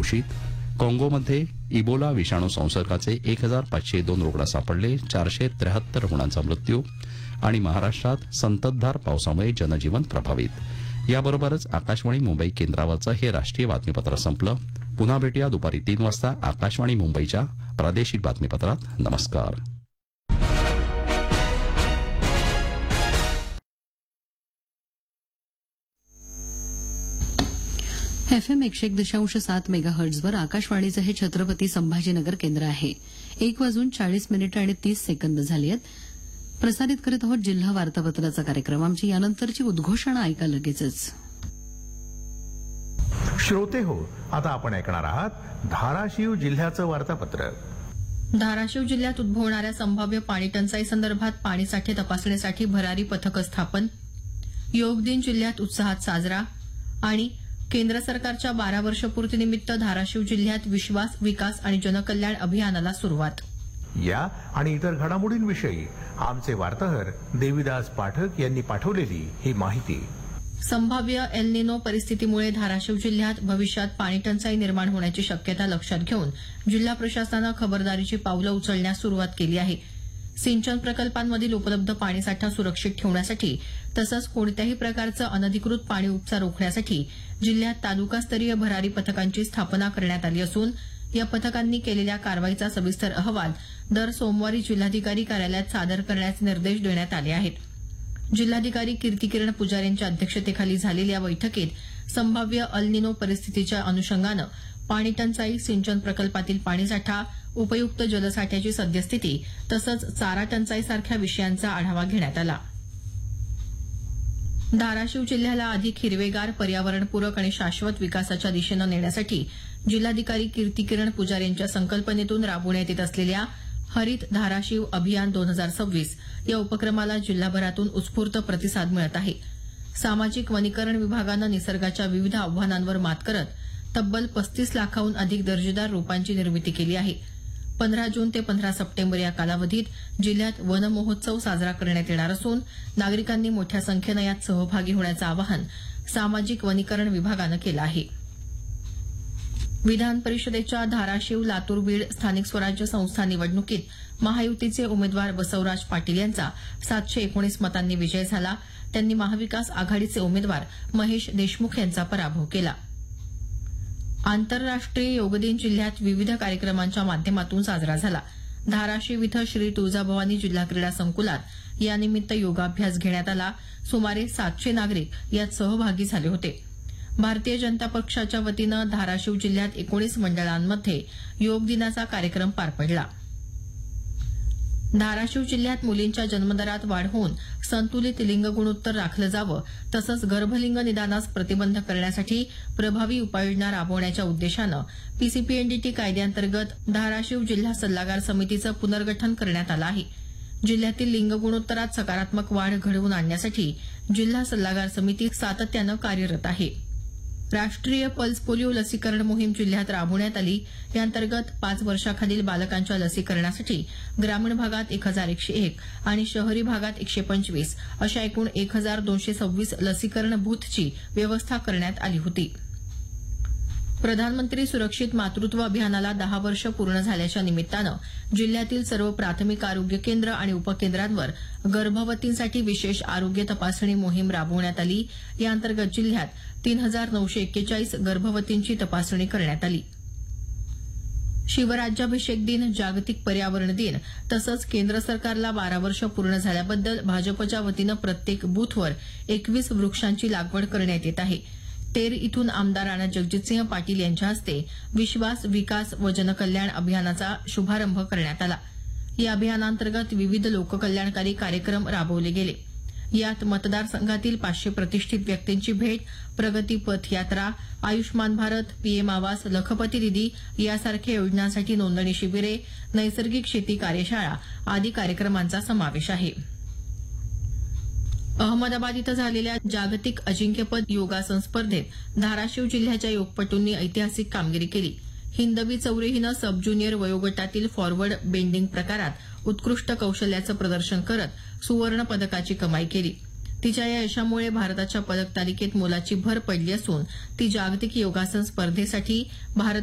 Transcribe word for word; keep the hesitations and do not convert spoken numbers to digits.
घोषित. काँगोमध्ये इबोला विषाणू संसर्गाचे एक हजार पाचशे दोन रुग्ण सापडले. चारशे त्र्याहत्तर रुग्णांचा मृत्यू. आणि महाराष्ट्रात संततधार पावसामुळे जनजीवन प्रभावित. याबरोबरच आकाशवाणी मुंबई केंद्रावरचं हे राष्ट्रीय बातमीपत्र संपलं. पुन्हा भेटूया दुपारी तीन वाजता आकाशवाणी मुंबईच्या प्रादेशिक बातमीपत्रात. नमस्कार. एफ एम एकशे एक दशांश सात मेगाहर्ट्झवर आकाशवाणीचं हे छत्रपती संभाजीनगर केंद्र आहे. एक वाजून चाळीस मिनिटं आणि तीस सेकंद झाली आहेत. प्रसारित करीत आहोत जिल्हा वार्तापत्राचा कार्यक्रम. आमची यानंतरची उद्घोषणा ऐका लगेचच. श्रोते हो, आता आपण ऐकणार आहात धाराशिव जिल्ह्याचं वार्तापत्र. धाराशिव जिल्ह्यात उद्भवणाऱ्या संभाव्य पाणी टंचाई संदर्भात पाणीसाठे तपासणीसाठी भरारी पथकं स्थापन. योग दिन जिल्ह्यात उत्साहात साजरा. आणि केंद्र सरकारच्या बारा वर्षपूर्तीनिमित्त धाराशिव जिल्ह्यात विश्वास, विकास आणि जनकल्याण अभियानाला सुरुवात. या आणि इतर घडामोडींविषयी आमचे वार्ताहर देविदास पाठक यांनी पाठवलेली ही माहिती. संभाव्य एल निनो परिस्थितीमुळे धाराशिव जिल्ह्यात भविष्यात पाणी टंचाई निर्माण होण्याची शक्यता लक्षात घेऊन जिल्हा प्रशासनानं खबरदारीची पावलं उचलण्यास सुरुवात केली आहे. सिंचन प्रकल्पांमधील उपलब्ध पाणीसाठा सुरक्षित ठेवण्यासाठी तसंच कोणत्याही प्रकारचं अनधिकृत पाणी उपसा रोखण्यासाठी जिल्ह्यात तालुकास्तरीय भरारी पथकांची स्थापना करण्यात आली असून या पथकांनी केलेल्या कारवाईचा सविस्तर अहवाल दर सोमवारी जिल्हाधिकारी कार्यालयात सादर करण्याचे निर्देश देण्यात आले आहेत. जिल्हाधिकारी कीर्तिकिरण पुजारी यांच्या अध्यक्षतेखाली झालेल्या बैठकीत संभाव्य अल निनो परिस्थितीच्या अनुषंगानं पाणी टंचाई, सिंचन प्रकल्पातील पाणीसाठा, उपयुक्त जलसाठ्याची सद्यस्थिती तसंच चारा टंचाईसारख्या विषयांचा आढावा घेण्यात आला. धाराशिव जिल्ह्याला अधिक हिरवेगार, पर्यावरणपूरक आणि शाश्वत विकासाच्या दिशेनं नेण्यासाठी जिल्हाधिकारी कीर्तिकिरण पुजारी यांच्या संकल्पनेतून राबवण्यात येत असलेल्या हरित धाराशिव अभियान दोन हजार सव्वीस या उपक्रमाला जिल्हाभरातून उत्स्फूर्त प्रतिसाद मिळत आहे. सामाजिक वनीकरण विभागानं निसर्गाच्या विविध आव्हानांवर मात करत तब्बल पस्तीस लाखाहून अधिक दर्जेदार रोपांची निर्मिती केली आहे. पंधरा जून ते पंधरा सप्टेंबर या कालावधीत जिल्ह्यात वन महोत्सव साजरा करण्यात येणार असून नागरिकांनी मोठ्या संख्येनं यात सहभागी होण्याचं आवाहन सामाजिक वनीकरण विभागानं केलं आहे. विधान परिषदेच्या धाराशिव, लातूर, बीड स्थानिक स्वराज्य संस्था निवडणुकीत महायुतीचे उमेदवार बसवराज पाटील यांचा सातशे एकोणीस मतांनी विजय झाला. त्यांनी महाविकास आघाडीचे उमेदवार महेश देशमुख यांचा पराभव केला. आंतरराष्ट्रीय योग दिन जिल्ह्यात विविध कार्यक्रमांच्या माध्यमातून साजरा झाला. धाराशिव इथं श्री तुळजाभवानी जिल्हा क्रीडा संकुलात यानिमित्त योगाभ्यास घेण्यात आला. सुमारे सातशे नागरिक यात सहभागी झाले होते. भारतीय जनता पक्षाच्या वतीनं धाराशिव जिल्ह्यात एकोणीस मंडळांमध्ये योग दिनाचा कार्यक्रम पार पडला. धाराशिव जिल्ह्यात मुलींच्या जन्मदरात वाढ होऊन संतुलित लिंग गुणोत्तर राखलं जावं तसंच गर्भलिंग निदानास प्रतिबंध करण्यासाठी प्रभावी उपाययोजना राबवण्याच्या उद्देशानं पीसीपीएनडीटी कायद्याअंतर्गत धाराशिव जिल्हा सल्लागार समितीचं पुनर्गठन करण्यात आलं आहे. जिल्ह्यातील लिंग गुणोत्तरात सकारात्मक वाढ घडवून आणण्यासाठी जिल्हा सल्लागार समिती सातत्यानं कार्यरत आहे. राष्ट्रीय पल्स पोलिओ लसीकरण मोहीम जिल्ह्यात राबवण्यात आली. याअंतर्गत पाच वर्षाखालील बालकांच्या लसीकरणासाठी ग्रामीण भागात एक हजार एकशे एक आणि शहरी भागात एकशे पंचवीस अशा एकूण एक हजार दोनशे सव्वीस लसीकरण बूथची व्यवस्था करण्यात आली होती. प्रधानमंत्री सुरक्षित मातृत्व अभियानाला दहा वर्ष पूर्ण झाल्याच्या निमित्तानं जिल्ह्यातील सर्व प्राथमिक आरोग्य केंद्र आणि उपकेंद्रांवर गर्भवतींसाठी विशेष आरोग्य तपासणी मोहीम राबवण्यात आली. याअंतर्गत जिल्ह्यात तीन हजार नऊशे एक्केचाळीस गर्भवतींची तपासणी करण्यात आली. शिवराज्याभिषेक दिन, जागतिक पर्यावरण दिन तसंच केंद्र सरकारला बारा वर्ष पूर्ण झाल्याबद्दल भाजपच्या वतीनं प्रत्येक बूथवर एकवीस वृक्षांची लागवड करण्यात येत आहे. तेर इथून आमदार राणा जगजितसिंह पाटील यांच्या हस्ते विश्वास, विकास व जनकल्याण अभियानाचा शुभारंभ करण्यात आला. या अभियानांतर्गत विविध लोककल्याणकारी कार्यक्रम राबवले गेले. यात मतदारसंघातील पाचशे प्रतिष्ठित व्यक्तींची भेट, प्रगती पथ यात्रा, आयुष्मान भारत, पीएम आवास, लखपती दिदी यासारख्या योजनांसाठी नोंदणी शिबिरे, नैसर्गिक शेती कार्यशाळा आदी कार्यक्रमांचा समावेश आहे. अहमदाबाद इथं झालेल्या जागतिक अजिंक्यपद योगासन स्पर्धेत धाराशिव जिल्ह्याच्या योगपटूंनी ऐतिहासिक कामगिरी केली. हिंदवी चौरे हिनं सब ज्युनियर वयोगटातील फॉरवर्ड बेंडिंग प्रकारात उत्कृष्ट कौशल्याचं प्रदर्शन करत सुवर्ण पदकाची कमाई केली. तिच्या या यशामुळे भारताच्या पदक तालिकेत मोलाची भर पडली असून ती जागतिक योगासन स्पर्धेसाठी भारत